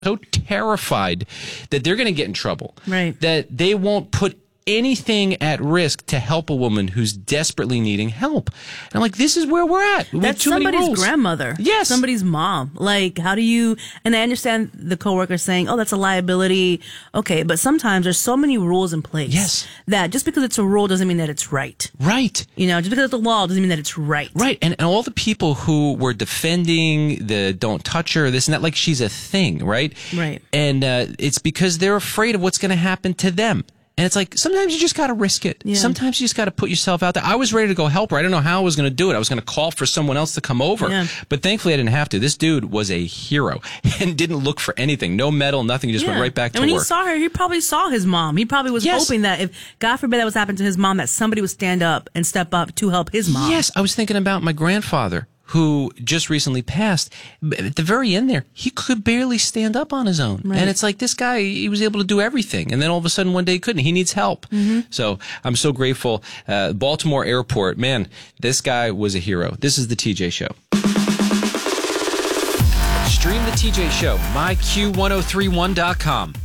so terrified that they're going to get in trouble, right? That they won't put anything at risk to help a woman who's desperately needing help. And I'm like, this is where we're at. That's somebody's grandmother. Yes. Somebody's mom. Like, how do you, and I understand the coworker saying, oh, that's a liability. Okay. But sometimes there's so many rules in place. Yes. That just because it's a rule doesn't mean that it's right. Right. You know, just because it's a law doesn't mean that it's right. Right. And all the people who were defending the don't touch her, this and that, like she's a thing, right? Right. And it's because they're afraid of what's going to happen to them. And it's like, sometimes you just got to risk it. Yeah. Sometimes you just got to put yourself out there. I was ready to go help her. I didn't know how I was going to do it. I was going to call for someone else to come over. Yeah. But thankfully, I didn't have to. This dude was a hero and didn't look for anything. No medal, nothing. He just went right back to work. And when he saw her, he probably saw his mom. He probably was hoping that if, God forbid, that was happening to his mom, that somebody would stand up and step up to help his mom. Yes, I was thinking about my grandfather, who just recently passed. At the very end there, he could barely stand up on his own. Right. And it's like, this guy, he was able to do everything. And then all of a sudden one day he couldn't. He needs help. Mm-hmm. So I'm so grateful. Baltimore Airport, man, this guy was a hero. This is the TJ Show. Stream the TJ Show, myQ1031.com.